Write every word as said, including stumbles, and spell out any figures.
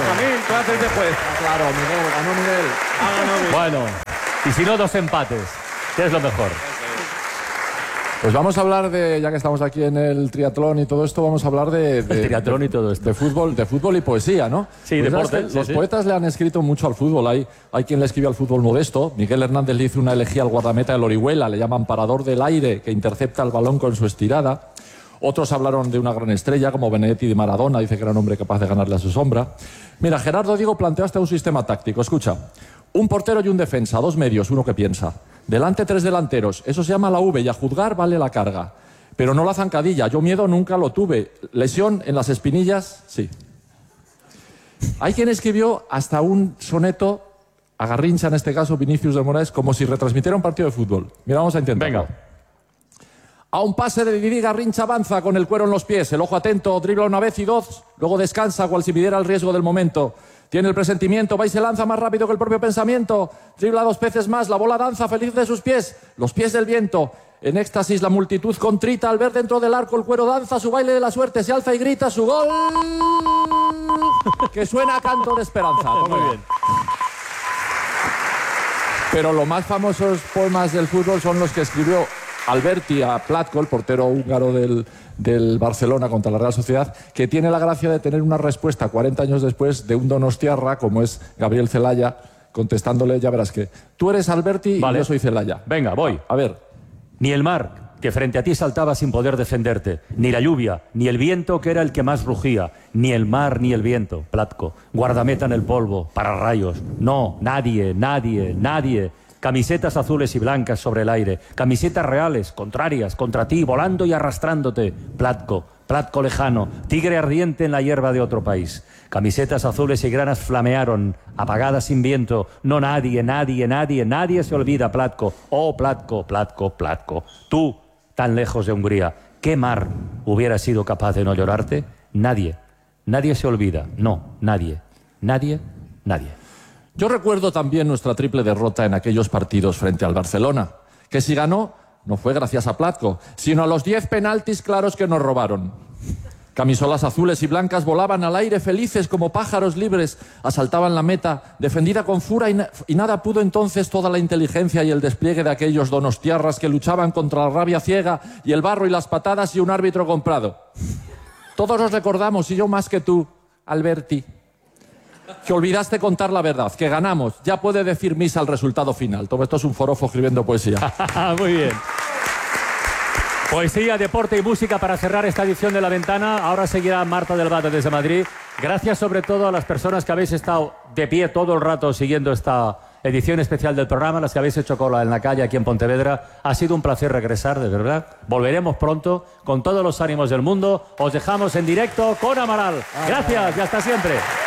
Benjamín, tú haces de juez. Claro, Miguel, ganó Miguel. Ha ganado Miguel. Bueno, y si no, dos empates, que es lo mejor. Pues vamos a hablar de, ya que estamos aquí en el triatlón y todo esto, vamos a hablar de... de El triatlón de, y todo esto. De fútbol, de fútbol y poesía, ¿no? Sí, pues deporte. Sí, sí, los sí. poetas le han escrito mucho al fútbol. Hay, hay quien le escribe al fútbol modesto. Miguel Hernández le hizo una elegía al guardameta del Orihuela, le llaman parador del aire, que intercepta el balón con su estirada. Otros hablaron de una gran estrella, como Benedetti de Maradona, dice que era un hombre capaz de ganarle a su sombra. Mira, Gerardo Diego planteó hasta un sistema táctico. Escucha, un portero y un defensa, dos medios, uno que piensa. Delante tres delanteros, eso se llama la V y a juzgar vale la carga. Pero no la zancadilla, yo miedo nunca lo tuve. Lesión en las espinillas, sí. Hay quien escribió hasta un soneto, a Garrincha en este caso, Vinicius de Moraes, como si retransmitiera un partido de fútbol. Mira, vamos a intentarlo. Venga. A un pase de Didi Garrincha avanza con el cuero en los pies, el ojo atento, dribla una vez y dos, luego descansa cual si midiera el riesgo del momento. Tiene el presentimiento, va y se lanza más rápido que el propio pensamiento. Dribla dos veces más, la bola danza feliz de sus pies, los pies del viento. En éxtasis la multitud contrita al ver dentro del arco el cuero danza su baile de la suerte, se alza y grita su gol, que suena a canto de esperanza. Muy bien. Pero los más famosos poemas del fútbol son los que escribió Alberti a Platko, el portero húngaro del, del Barcelona contra la Real Sociedad, que tiene la gracia de tener una respuesta cuarenta años después de un donostiarra, como es Gabriel Celaya, contestándole, ya verás que tú eres Alberti Vale. y yo soy Celaya. Venga, voy. A ver. Ni el mar, que frente a ti saltaba sin poder defenderte, ni la lluvia, ni el viento, que era el que más rugía, ni el mar ni el viento, Platko, guardameta en el polvo, para rayos, no, nadie, nadie, nadie. Camisetas azules y blancas sobre el aire, camisetas reales, contrarias, contra ti, volando y arrastrándote, Platko, Platko lejano, tigre ardiente en la hierba de otro país. Camisetas azules y granas flamearon, apagadas sin viento. No, nadie, nadie, nadie, nadie se olvida, Platko. Oh, Platko, Platko, Platko. Tú, tan lejos de Hungría, ¿qué mar hubiera sido capaz de no llorarte? Nadie, nadie se olvida. No, nadie, nadie, nadie. Yo recuerdo también nuestra triple derrota en aquellos partidos frente al Barcelona, que si ganó no fue gracias a Platko, sino a los diez penaltis claros que nos robaron. Camisolas azules y blancas volaban al aire felices como pájaros libres, asaltaban la meta, defendida con fura y, na y nada pudo entonces toda la inteligencia y el despliegue de aquellos donostiarras que luchaban contra la rabia ciega y el barro y las patadas y un árbitro comprado. Todos los recordamos, y yo más que tú, Alberti, que olvidaste contar la verdad, que ganamos. Ya puede decir misa el resultado final. Todo esto es un forofo escribiendo poesía. Muy bien. Poesía, deporte y música para cerrar esta edición de La Ventana. Ahora seguirá Marta del Valle desde Madrid. Gracias sobre todo a las personas que habéis estado de pie todo el rato siguiendo esta edición especial del programa, las que habéis hecho cola en la calle aquí en Pontevedra. Ha sido un placer regresar, de verdad. Volveremos pronto con todos los ánimos del mundo. Os dejamos en directo con Amaral. Gracias y hasta siempre.